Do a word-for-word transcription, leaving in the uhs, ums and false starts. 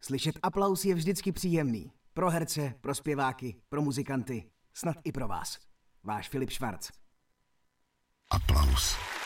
Slyšet aplaus je vždycky příjemný. Pro herce, pro zpěváky, pro muzikanty, snad i pro vás. Váš Filip Švarc. Aplaus.